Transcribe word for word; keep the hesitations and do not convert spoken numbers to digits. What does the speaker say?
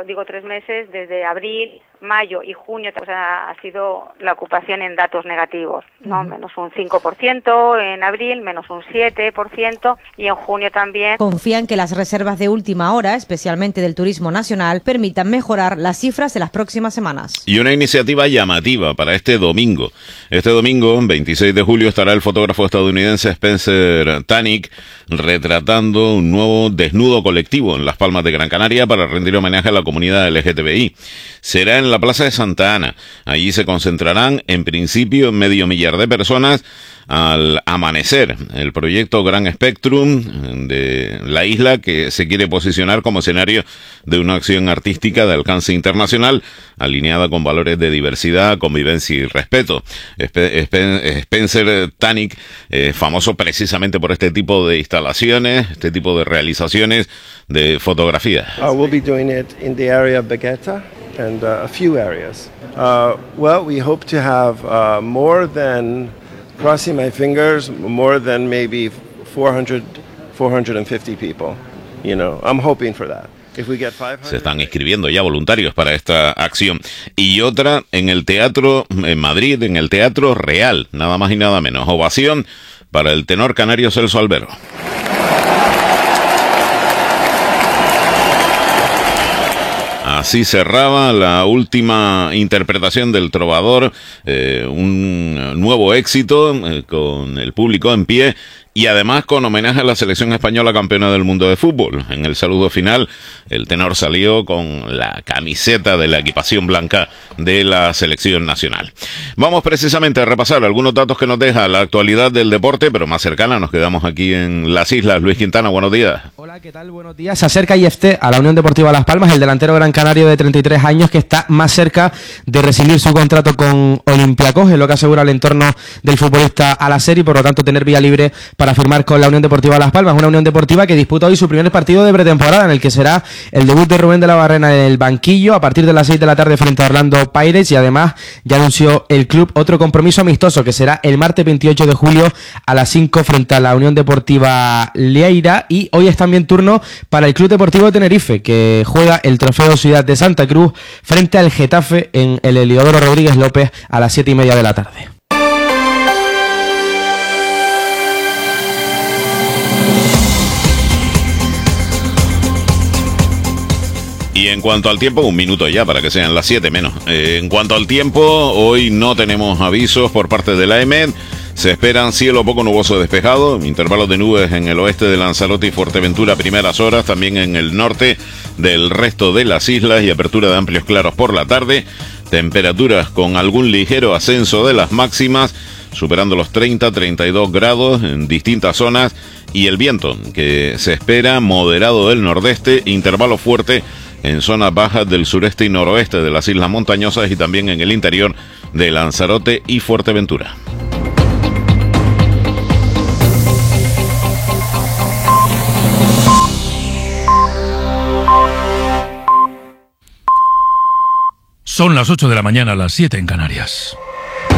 digo tres meses, desde abril, mayo y junio, pues ha, ha sido la ocupación en datos negativos, ¿no? Uh-huh. Menos un cinco por ciento en abril, menos un siete por ciento y en junio también. Confían que las reservas de última hora, especialmente del turismo nacional, permitan mejorar las cifras en las próximas semanas. Y una iniciativa llamativa para este domingo. Este domingo, veintiséis de julio, estará el fotógrafo estadounidense Spencer Tunick retratando un nuevo desnudo colectivo en Las Palmas de Gran Canaria para rendir homenaje a la comunidad L G T B I. Será en la Plaza de Santa Ana. Allí se concentrarán, en principio, medio millar de personas al amanecer. El proyecto Gran Spectrum de la isla, que se quiere posicionar como escenario de una acción artística de alcance internacional, alineada con valores de diversidad, convivencia y respeto. Spencer Tunick, eh, famoso precisamente por este tipo de instalaciones, este tipo de realizaciones de fotografía. Uh, we'll be doing it in the area of Baguetta and uh, a few areas. Uh, well, we hope to have uh, more than, crossing my fingers, more than maybe four hundred, four hundred fifty people. You know, I'm hoping for that. Se están inscribiendo ya voluntarios para esta acción. Y otra en el teatro, en Madrid, en el Teatro Real, nada más y nada menos. Ovación para el tenor canario Celso Albero. Así cerraba la última interpretación del Trovador, eh, un nuevo éxito eh, con el público en pie y además con homenaje a la selección española campeona del mundo de fútbol. En el saludo final, el tenor salió con la camiseta de la equipación blanca de la selección nacional. Vamos precisamente a repasar algunos datos que nos deja la actualidad del deporte, pero más cercana, nos quedamos aquí en las islas. Luis Quintana, buenos días. Hola, ¿qué tal? Buenos días. Se acerca I F T a la Unión Deportiva Las Palmas, el delantero gran canario de treinta y tres años que está más cerca de rescindir su contrato con Olympiacos, es lo que asegura el entorno del futbolista Al-Azeri, y por lo tanto tener vía libre para firmar con la Unión Deportiva Las Palmas, una Unión Deportiva que disputa hoy su primer partido de pretemporada, en el que será el debut de Rubén de la Barrena en el banquillo a partir de las seis de la tarde frente a Orlando Pirates, y además ya anunció el club otro compromiso amistoso que será el martes veintiocho de julio a las cinco frente a la Unión Deportiva Lleida. Y hoy es también turno para el Club Deportivo Tenerife, que juega el Trofeo Ciudad de Santa Cruz frente al Getafe en el Heliodoro Rodríguez López a las siete y media de la tarde. Y en cuanto al tiempo, un minuto ya para que sean las siete menos. Eh, en cuanto al tiempo, hoy no tenemos avisos por parte de la E M E D. Se esperan cielo poco nuboso despejado, intervalos de nubes en el oeste de Lanzarote y Fuerteventura primeras horas, también en el norte del resto de las islas, y apertura de amplios claros por la tarde. Temperaturas con algún ligero ascenso de las máximas, superando los treinta a treinta y dos grados en distintas zonas, y el viento que se espera moderado del nordeste, intervalo fuerte en zonas bajas del sureste y noroeste de las islas montañosas y también en el interior de Lanzarote y Fuerteventura. Son las ocho de la mañana, las siete en Canarias.